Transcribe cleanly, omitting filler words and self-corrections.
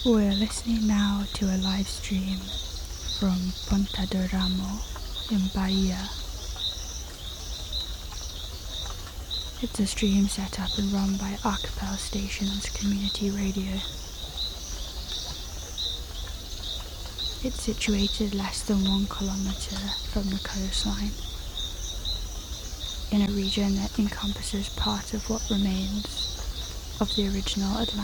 We're listening now to a live stream from Ponta do Ramo in Bahia. It's a stream set up and run by Archipel Stations Community Radio. It's situated less than 1 kilometre from the coastline, in a region that encompasses part of what remains of the original Atlantic